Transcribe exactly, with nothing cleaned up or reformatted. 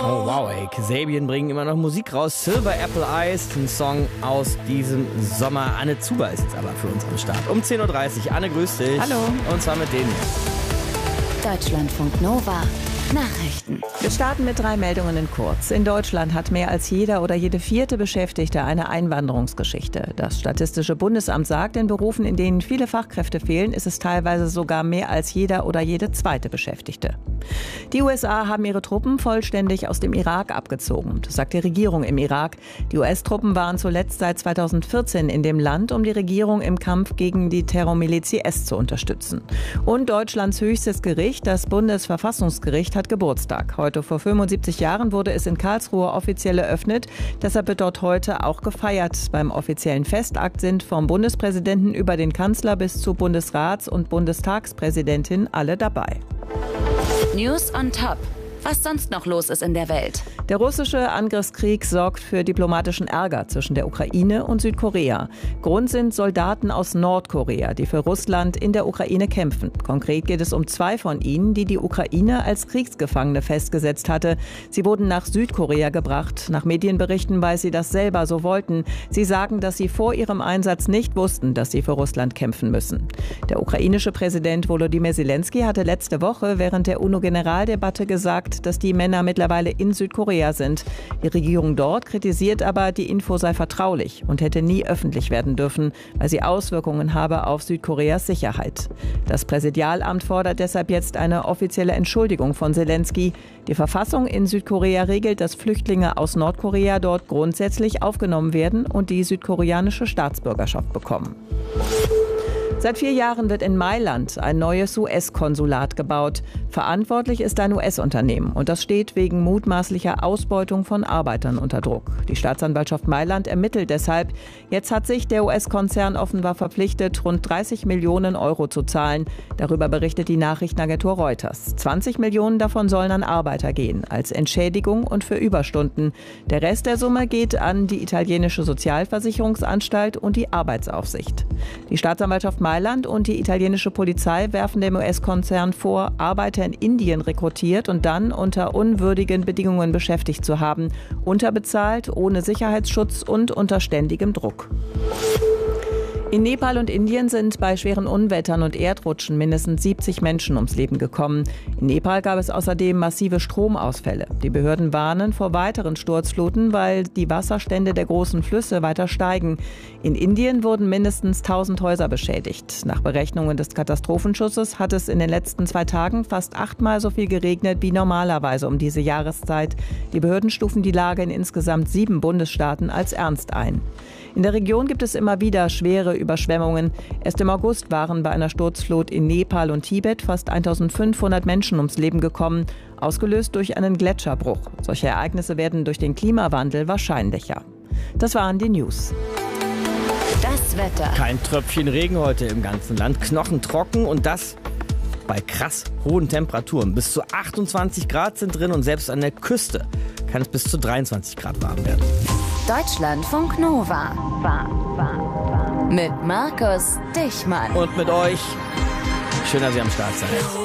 Oh wow, ey, Kasabian bringen immer noch Musik raus. Silver Apple Eyes, ein Song aus diesem Sommer. Anne Zuber ist jetzt aber für uns am Start. Um zehn Uhr dreißig. Anne, grüß dich. Hallo. Und zwar mit denen. Deutschlandfunk Nova. Nachrichten. Wir starten mit drei Meldungen in kurz. In Deutschland hat mehr als jeder oder jede vierte Beschäftigte eine Einwanderungsgeschichte. Das Statistische Bundesamt sagt, in Berufen, in denen viele Fachkräfte fehlen, ist es teilweise sogar mehr als jeder oder jede zweite Beschäftigte. Die U S A haben ihre Truppen vollständig aus dem Irak abgezogen. Das sagt die Regierung im Irak. Die U S-Truppen waren zuletzt seit zweitausendvierzehn in dem Land, um die Regierung im Kampf gegen die Terrormiliz I S zu unterstützen. Und Deutschlands höchstes Gericht, das Bundesverfassungsgericht, hat Geburtstag. Heute vor fünfundsiebzig Jahren wurde es in Karlsruhe offiziell eröffnet. Deshalb wird dort heute auch gefeiert. Beim offiziellen Festakt sind vom Bundespräsidenten über den Kanzler bis zu Bundesrats- und Bundestagspräsidentin alle dabei. News on Top. Was sonst noch los ist in der Welt. Der russische Angriffskrieg sorgt für diplomatischen Ärger zwischen der Ukraine und Südkorea. Grund sind Soldaten aus Nordkorea, die für Russland in der Ukraine kämpfen. Konkret geht es um zwei von ihnen, die die Ukraine als Kriegsgefangene festgesetzt hatte. Sie wurden nach Südkorea gebracht. Nach Medienberichten, weil sie das selber so wollten. Sie sagen, dass sie vor ihrem Einsatz nicht wussten, dass sie für Russland kämpfen müssen. Der ukrainische Präsident Volodymyr Zelensky hatte letzte Woche während der UNO-Generaldebatte gesagt, dass die Männer mittlerweile in Südkorea sind. Die Regierung dort kritisiert aber, die Info sei vertraulich und hätte nie öffentlich werden dürfen, weil sie Auswirkungen habe auf Südkoreas Sicherheit. Das Präsidialamt fordert deshalb jetzt eine offizielle Entschuldigung von Zelensky. Die Verfassung in Südkorea regelt, dass Flüchtlinge aus Nordkorea dort grundsätzlich aufgenommen werden und die südkoreanische Staatsbürgerschaft bekommen. Seit vier Jahren wird in Mailand ein neues U S-Konsulat gebaut. Verantwortlich ist ein U S-Unternehmen und das steht wegen mutmaßlicher Ausbeutung von Arbeitern unter Druck. Die Staatsanwaltschaft Mailand ermittelt deshalb. Jetzt hat sich der U S-Konzern offenbar verpflichtet, rund dreißig Millionen Euro zu zahlen. Darüber berichtet die Nachrichtenagentur Reuters. zwanzig Millionen davon sollen an Arbeiter gehen, als Entschädigung und für Überstunden. Der Rest der Summe geht an die italienische Sozialversicherungsanstalt und die Arbeitsaufsicht. Die Staatsanwaltschaft Mailand und die italienische Polizei werfen dem U S-Konzern vor, Arbeiter in Indien rekrutiert und dann unter unwürdigen Bedingungen beschäftigt zu haben, unterbezahlt, ohne Sicherheitsschutz und unter ständigem Druck. In Nepal und Indien sind bei schweren Unwettern und Erdrutschen mindestens siebzig Menschen ums Leben gekommen. In Nepal gab es außerdem massive Stromausfälle. Die Behörden warnen vor weiteren Sturzfluten, weil die Wasserstände der großen Flüsse weiter steigen. In Indien wurden mindestens tausend Häuser beschädigt. Nach Berechnungen des Katastrophenschutzes hat es in den letzten zwei Tagen fast achtmal so viel geregnet wie normalerweise um diese Jahreszeit. Die Behörden stufen die Lage in insgesamt sieben Bundesstaaten als ernst ein. In der Region gibt es immer wieder schwere Überschwemmungen. Erst im August waren bei einer Sturzflut in Nepal und Tibet fast eintausendfünfhundert Menschen ums Leben gekommen, ausgelöst durch einen Gletscherbruch. Solche Ereignisse werden durch den Klimawandel wahrscheinlicher. Das waren die News. Das Wetter. Kein Tröpfchen Regen heute im ganzen Land. Knochentrocken und das bei krass hohen Temperaturen. Bis zu achtundzwanzig Grad sind drin und selbst an der Küste kann es bis zu dreiundzwanzig Grad warm werden. Deutschlandfunk Nova. War, war, war. Mit Markus Dichmann. Und mit euch. Schön, dass ihr am Start seid.